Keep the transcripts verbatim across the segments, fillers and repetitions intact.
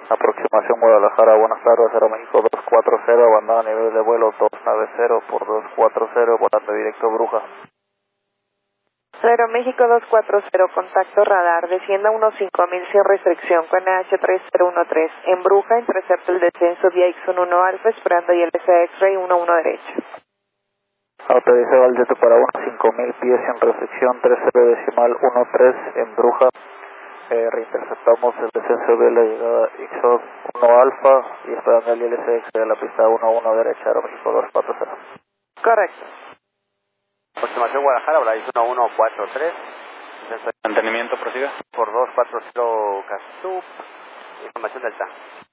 Aproximación Guadalajara, buenas tardes, Aero México dos cuatro cero, abandona a nivel de vuelo dos nueve cero por dos cuatro cero, volante directo Bruja. Aeroméxico dos cuatro cero, contacto radar, descienda unos cinco mil sin restricción con N H tres cero uno tres. En Bruja, intercepta el descenso vía X uno Alfa, esperando I L C X-Ray uno uno derecha. Autoriza al jet para unos cinco mil pies sin restricción, tres cero decimal uno tres en Bruja. Eh, reinterceptamos el descenso de la llegada X uno Alfa y esperando el I L C X de la pista uno uno derecha, Aeroméxico dos cuatro cero. Correcto. Aproximación Guadalajara, Bryce uno uno cuatro tres. Mantenimiento, prosiga. Por dos cuatro cero Casup. Información Delta.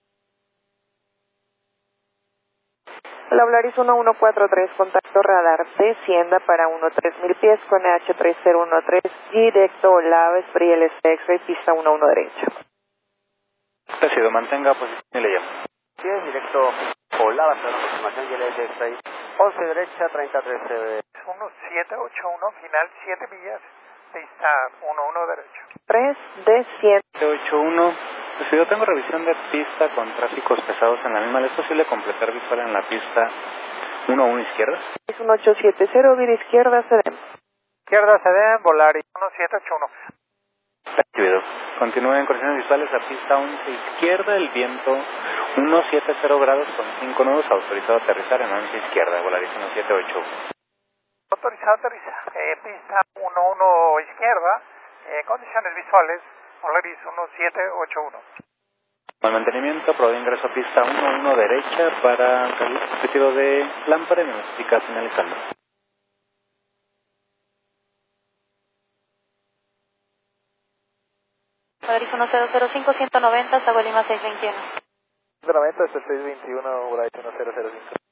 La Volaris uno uno cuatro tres, contacto radar, descienda para unos tres mil pies con N H tres cero uno tres, directo Olava, I L C X-Ray, pista uno uno derecha. Recibido, mantenga posición y le llamo. Sí, es directo Olava, hasta la aproximación I L C X-Ray once derecha, treinta trece. uno siete ocho uno, final siete millas, pista uno uno derecho. tres D cien. siete ocho uno, recibido, tengo revisión de pista con tráficos pesados en la misma. ¿Es posible completar visual en la pista uno uno izquierda? Es un ocho siete cero, vira izquierda, C D M. Izquierda C D M, Volaris uno siete ocho uno. Recibido. Continúen correcciones visuales a pista once izquierda, el viento uno siete cero grados con cinco nudos, autorizado a aterrizar en once izquierda, Volaris uno siete ocho uno. Autorizado aterrizar, eh, pista uno uno izquierda, eh, condiciones visuales, Volaris uno siete ocho uno. Al mantenimiento, probado ingreso a pista uno uno derecha para el retiro de lámpara y me notifica finalizando. Volaris uno cero cero cinco, ciento noventa, Sago Lima seiscientos veintiuno. ciento noventa hasta seiscientos veintiuno, Volaris uno cero cero cinco.